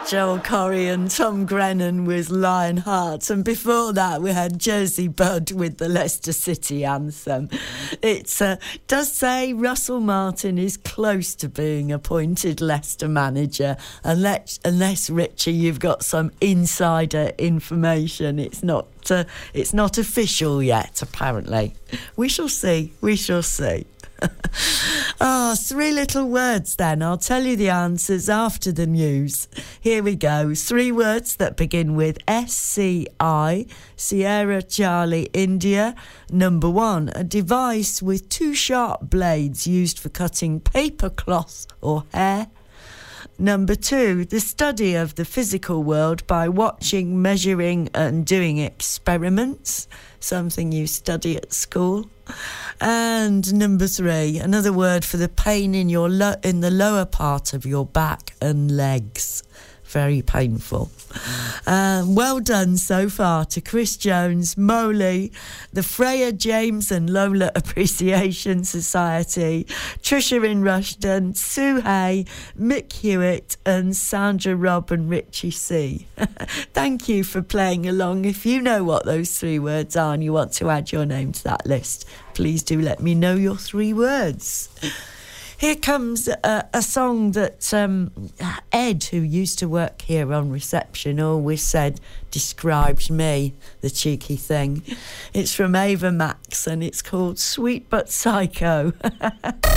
Joel Corry and Tom Grennan with Lionheart, and before that we had Jersey Bud with the Leicester City anthem. It does say Russell Martin is close to being appointed Leicester manager, unless Richie, you've got some insider information. It's not official yet, apparently. We shall see. Three little words then. I'll tell you the answers after the news. Here we go. Three words that begin with SCI, Sierra Charlie India. Number one, a device with two sharp blades used for cutting paper, cloth or hair. Number two, the study of the physical world by watching, measuring and doing experiments, something you study at school. And number three, another word for the pain in in the lower part of your back and legs. Very painful. Well done so far to Chris Jones, Moley, the Freya James and Lola Appreciation Society, Trisha in Rushden, Sue Hay, Mick Hewitt and Sandra Robb and Richie C. Thank you for playing along. If you know what those three words are and you want to add your name to that list, please do let me know your three words. Here comes a song that Ed, who used to work here on reception, always said described me, the cheeky thing. It's from Ava Max and it's called Sweet But Psycho.